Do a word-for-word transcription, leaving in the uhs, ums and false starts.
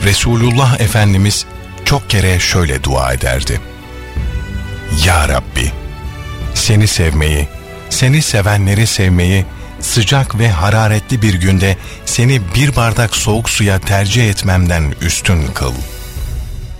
Resulullah Efendimiz çok kere şöyle dua ederdi: Ya Rabbi, seni sevmeyi, seni sevenleri sevmeyi, sıcak ve hararetli bir günde seni bir bardak soğuk suya tercih etmemden üstün kıl.